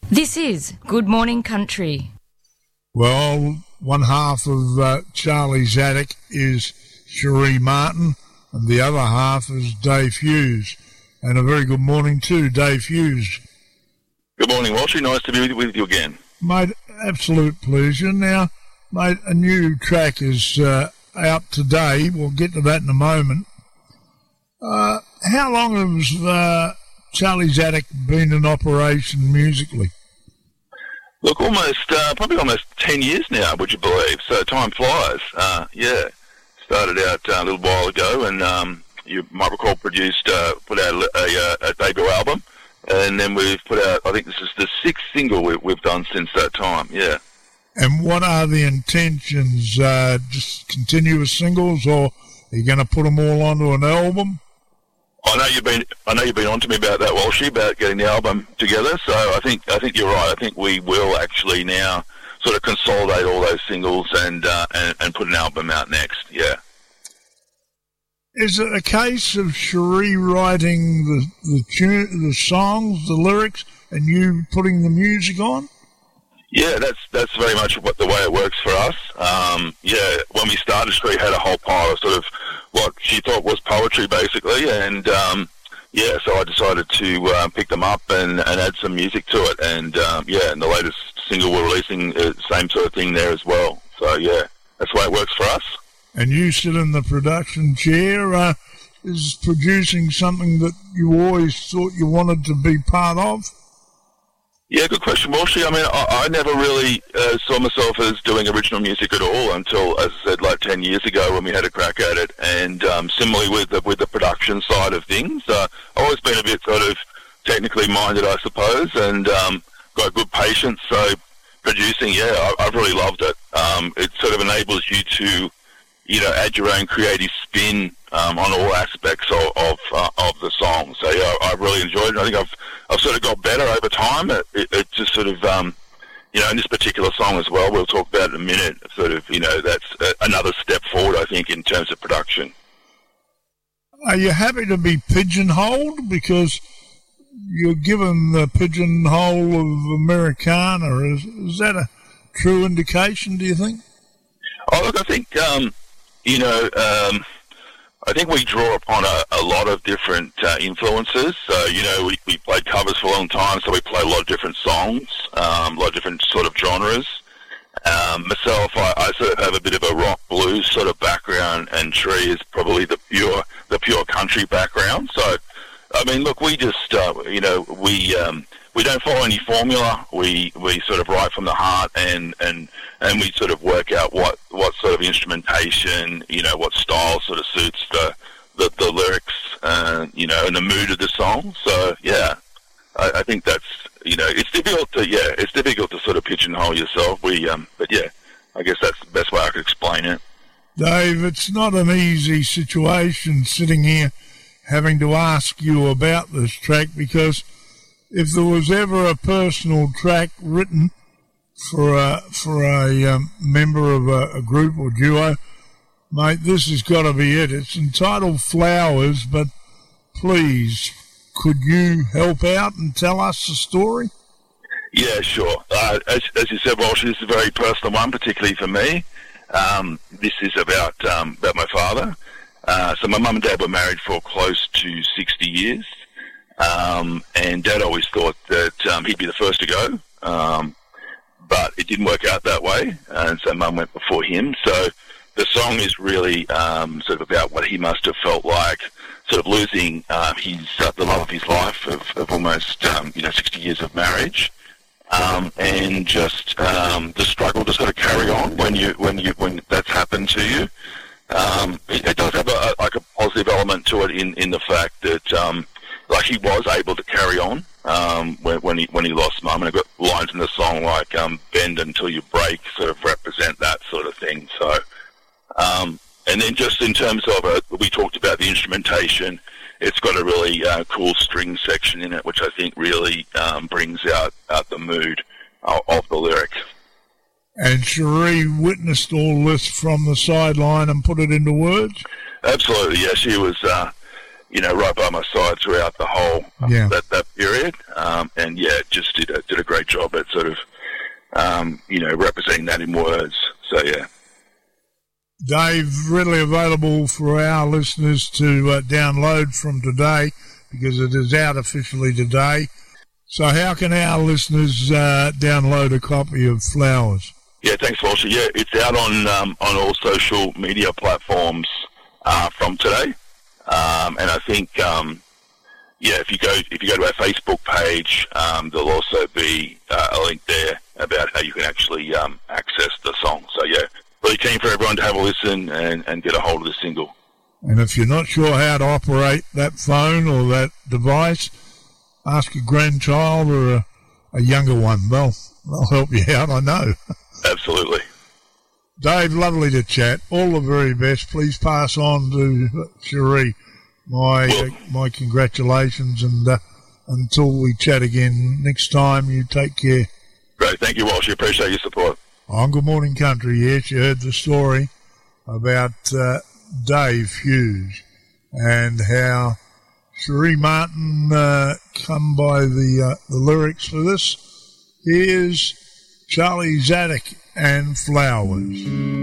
This is Good Morning Country. Well, one half of Charlie Zanuck is Cherie Martin, and the other half is Dave Hughes. And a very good morning to Dave Hughes. Good morning, Walshy. Nice to be with you again. Mate, absolute pleasure. Now, mate, a new track is out today. We'll get to that in a moment. How long has Charlie Zanuck been in operation musically? Look, probably almost 10 years now, would you believe? So time flies. Started out a little while ago, and you might recall put out a debut album, and then we've put out, I think this is the 6th single we've done since that time, yeah. And what are the intentions? Just continuous singles, or are you going to put them all onto an album? I know you've been on to me about that, Walshy, about getting the album together. So I think you're right. I think we will actually now sort of consolidate all those singles and put an album out next. Yeah. Is it a case of Cherie writing the tune, the songs, the lyrics, and you putting the music on? Yeah, that's very much the way it works for us. When we started, Cherie had a whole pile of sort of what she thought was poetry, basically, and so I decided to pick them up and add some music to it, and and the latest single we're releasing, same sort of thing there as well. So yeah, that's the way it works for us. And you sit in the production chair. Is producing something that you always thought you wanted to be part of? Yeah, good question, Walshy. I mean, I never really saw myself as doing original music at all until, as I said, like 10 years ago when we had a crack at it. And similarly with the production side of things, I've always been a bit sort of technically minded, I suppose, and got good patience. So producing, I've really loved it. It sort of enables you to, add your own creative spin on all aspects of the song. So yeah, I really enjoyed it. I think I've sort of got better over time. It just sort of, in this particular song as well, we'll talk about it in a minute, sort of, that's another step forward, I think, in terms of production. Are you happy to be pigeonholed? Because you're given the pigeonhole of Americana. Is that a true indication, do you think? Oh, look, I think, I think we draw upon a lot of different influences. So, we played covers for a long time, so we play a lot of different songs, a lot of different sort of genres. Myself, I sort of have a bit of a rock blues sort of background, and Cherie is probably the pure country background. So, I mean, look, we just, we don't follow any formula. We sort of write from the heart, and we sort of work out what sort of instrumentation, what style sort of suits the lyrics, and the mood of the song. So yeah, I think that's, it's difficult to sort of pigeonhole yourself. But yeah, I guess that's the best way I could explain it. Dave, it's not an easy situation sitting here having to ask you about this track, because if there was ever a personal track written for a member of a group or duo, mate, this has got to be it. It's entitled Flowers, but please, could you help out and tell us the story? Yeah, sure. As you said, Walsh, this is a very personal one, particularly for me. This is about my father. So my mum and dad were married for close to 60 years. And Dad always thought that he'd be the first to go, but it didn't work out that way, and so Mum went before him. So the song is really sort of about what he must have felt like, sort of losing the love of his life of almost 60 years of marriage, and just the struggle to sort of carry on when that's happened to you. It does have a positive element to it in the fact that. He was able to carry on when he lost Mum, and I've got lines in the song like "Bend until you break" sort of represent that sort of thing. So, and then just in terms of we talked about the instrumentation. It's got a really cool string section in it, which I think really brings out the mood of the lyric. And Cherie witnessed all this from the sideline and put it into words? Absolutely, yeah. She was. right by my side throughout the whole that period. And just did a great job at sort of representing that in words. So yeah. Dave, readily available for our listeners to download from today, because it is out officially today. So how can our listeners download a copy of Flowers? Yeah, thanks, Walter. Yeah, it's out on all social media platforms from today. And I think if you go to our Facebook page, there'll also be a link there about how you can actually access the song. So yeah, really keen for everyone to have a listen and get a hold of the single. And if you're not sure how to operate that phone or that device, ask a grandchild or a younger one. They'll help you out, I know. Absolutely. Dave, lovely to chat. All the very best. Please pass on to Cherie my congratulations, and until we chat again next time, you take care. Great. Thank you, Walsh. Appreciate your support. On Good Morning Country, yes, you heard the story about Dave Hughes and how Cherie Martin come by the lyrics for this. Here's Charlie Zanuck and Flowers.